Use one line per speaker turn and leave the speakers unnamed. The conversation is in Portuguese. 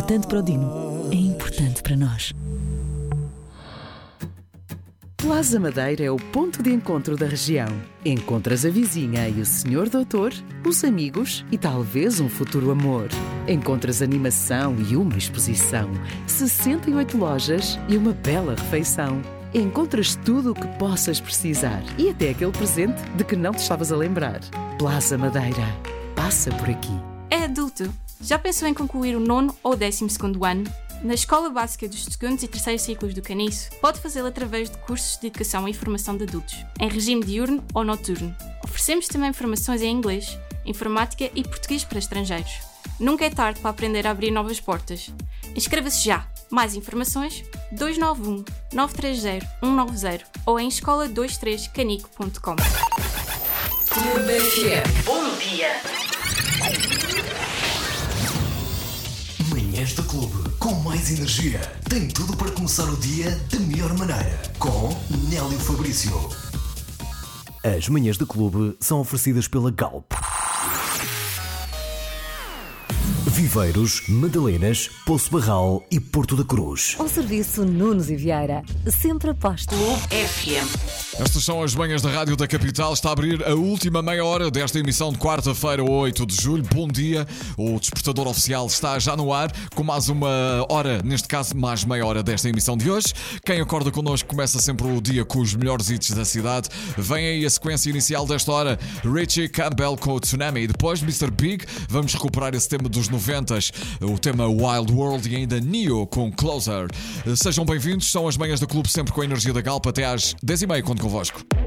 importante para o Dino, é importante para nós.
Plaza Madeira é o ponto de encontro da região. Encontras a vizinha e o senhor doutor, os amigos e talvez um futuro amor. Encontras animação e uma exposição, 68 lojas e uma bela refeição. Encontras tudo o que possas precisar e até aquele presente de que não te estavas a lembrar. Plaza Madeira. Passa por aqui.
É adulto. Já pensou em concluir o 9º ou 12º ano? Na Escola Básica dos 2º e 3º ciclos do Caniço, pode fazê-lo através de cursos de educação e formação de adultos, em regime diurno ou noturno. Oferecemos também formações em inglês, informática e português para estrangeiros. Nunca é tarde para aprender a abrir novas portas. Inscreva-se já! Mais informações 291 930 190 ou em escola23canico.com.
Bom dia!
Manhãs da Clube, com mais energia. Tem tudo para começar o dia da melhor maneira. Com Nélio Fabrício. As manhãs da Clube são oferecidas pela Galp. Viveiros, Madalenas, Poço Barral e Porto da Cruz.
Ao serviço Nunes e Vieira, sempre aposto.
Estas são as manhãs da Rádio da Capital. Está a abrir a última meia hora desta emissão de quarta-feira, 8 de julho. Bom dia. O despertador oficial está já no ar, com mais uma hora, neste caso, mais meia hora desta emissão de hoje. Quem acorda connosco começa sempre o dia com os melhores hits da cidade. Vem aí a sequência inicial desta hora. Richie Campbell com o Tsunami. Depois, Mr. Big. Vamos recuperar esse tema dos 90s, o tema Wild World, e ainda Neo com Closer. Sejam bem-vindos. São as manhãs da Clube, sempre com a energia da Galp, até às 10h30. Conto convosco.